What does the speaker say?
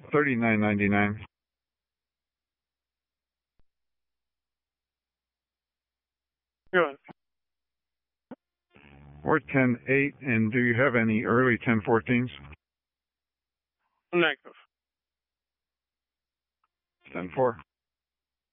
$39.99. Good. Or 10.8, and do you have any early 10.14s? Negative. 10.4.